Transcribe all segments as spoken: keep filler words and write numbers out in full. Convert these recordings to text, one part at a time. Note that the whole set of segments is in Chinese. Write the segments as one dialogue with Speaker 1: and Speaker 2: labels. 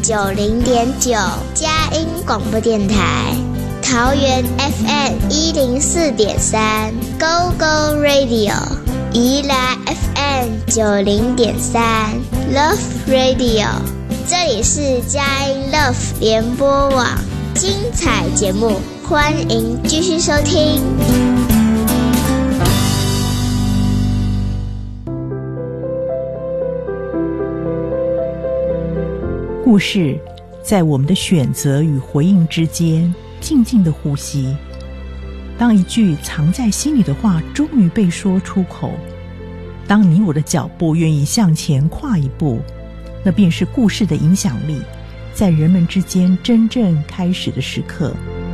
Speaker 1: 九零点九，佳音广播电台，桃园 F M 一零四点三 ，Go Go Radio， 宜兰 F M 九零点三 ，Love Radio， 这里是佳音 Love 联播网，精彩节目，欢迎继续收听。
Speaker 2: 故事在我们的选择与回应之间静静的呼吸，当一句藏在心里的话终于被说出口，当你我的脚步愿意向前跨一步，那便是故事的影响力在人们之间真正开始的时刻。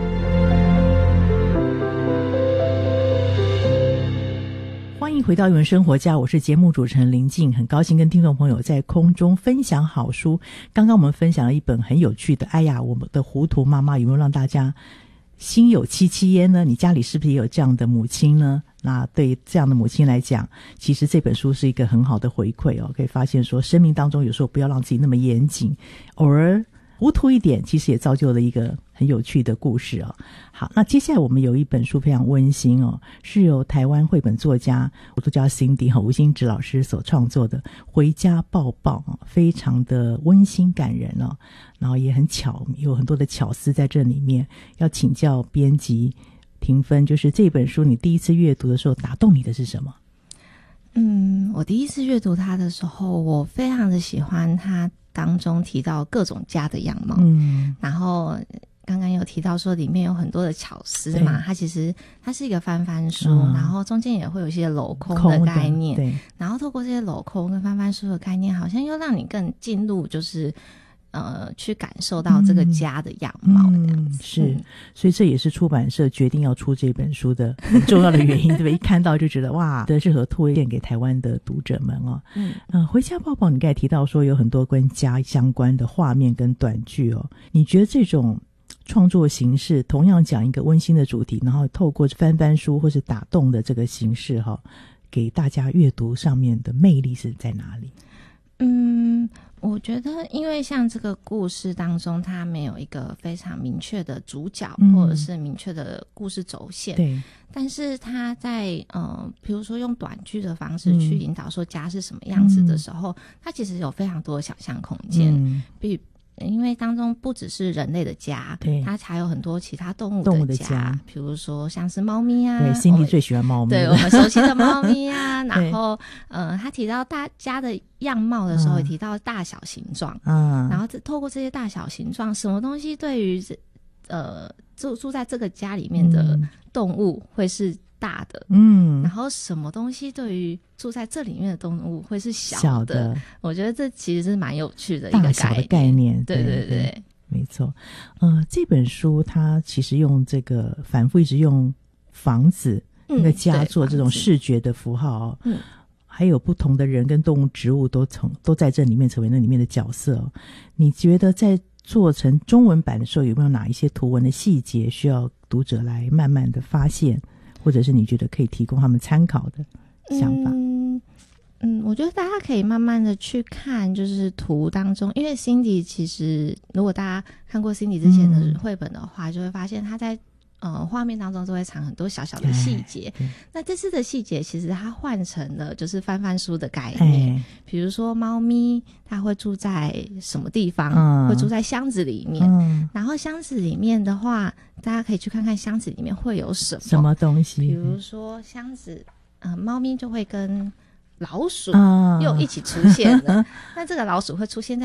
Speaker 2: 欢迎回到语文生活家，我是节目主持人林静，很高兴跟听众朋友在空中分享好书。刚刚我们分享了一本很有趣的，哎呀，我们的糊涂妈妈有没有让大家心有戚戚焉呢？你家里是不是也有这样的母亲呢？那对这样的母亲来讲，其实这本书是一个很好的回馈哦，可以发现说生命当中有时候不要让自己那么严谨，偶尔糊涂一点，其实也造就了一个很有趣的故事哦。好，那接下来我们有一本书非常温馨哦，是由台湾绘本作家作家 Cindy 和吴欣芷老师所创作的《回家抱抱》哦，非常的温馨感人哦，然后也很巧，有很多的巧思在这里面。要请教编辑评分，就是这本书你第一次阅读的时候打动你的是什么？
Speaker 3: 嗯，我第一次阅读它的时候，我非常的喜欢它当中提到各种家的样貌，嗯，然后刚刚有提到说里面有很多的巧思嘛，它其实它是一个翻翻书，嗯，然后中间也会有一些镂空的概念，对，然后透过这些镂空跟翻翻书的概念，好像又让你更进入就是呃，去感受到这个家的样貌这样子，嗯，是，嗯，
Speaker 2: 所以这也是出版社决定要出这本书的很重要的原因，对不对？一看到就觉得哇，这适合推荐给台湾的读者们哦。嗯，呃，回家抱抱，你刚才提到说有很多跟家相关的画面跟短剧哦，你觉得这种创作形式，同样讲一个温馨的主题，然后透过翻翻书或是打动的这个形式哈，哦，给大家阅读上面的魅力是在哪里？
Speaker 3: 嗯，我觉得因为像这个故事当中它没有一个非常明确的主角，嗯，或者是明确的故事轴线，对，但是他在呃比如说用短剧的方式去引导说家是什么样子的时候，嗯，它其实有非常多的想象空间，嗯，比因为当中不只是人类的家，对，它还有很多其他动物的家，动物的家，比如说像是猫咪啊，
Speaker 2: 对，Cindy最喜欢猫咪，
Speaker 3: 对，我们熟悉的猫咪啊，然后呃，他提到大家的样貌的时候，也提到大小形状，嗯，然后透过这些大小形状，什么东西对于呃住住在这个家里面的动物会是大的，嗯，然后什么东西对于住在这里面的动物会是小的，小的，我觉得这其实是蛮有趣的一个概念，大小的概念，对对 对, 对，
Speaker 2: 没错。呃，这本书它其实用这个反复一直用房子，嗯，那个家做这种视觉的符号哦，嗯，还有不同的人跟动物植物都从都在这里面成为那里面的角色哦。你觉得在做成中文版的时候，有没有哪一些图文的细节需要读者来慢慢的发现，或者是你觉得可以提供他们参考的想法？
Speaker 3: 嗯嗯，我觉得大家可以慢慢的去看，就是图当中，因为 Cindy 其实如果大家看过 Cindy 之前的绘本的话，嗯，就会发现他在呃画面当中都会藏很多小小的细节。那这次的细节其实它换成了就是翻翻书的概念，比如说猫咪它会住在什么地方，嗯，会住在箱子里面，嗯，然后箱子里面的话，大家可以去看看箱子里面会有什么
Speaker 2: 什么东西，
Speaker 3: 比如说箱子，呃，猫咪就会跟老鼠又一起出现了，那这个老鼠会出现在